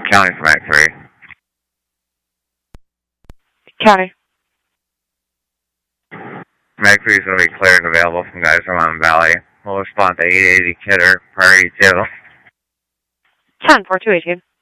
County for Mac 3. County. Mac 3 is going to be cleared and available from Geyser Mountain Valley. We'll respond to 880 Kidder, priority 2. 10-4, 218.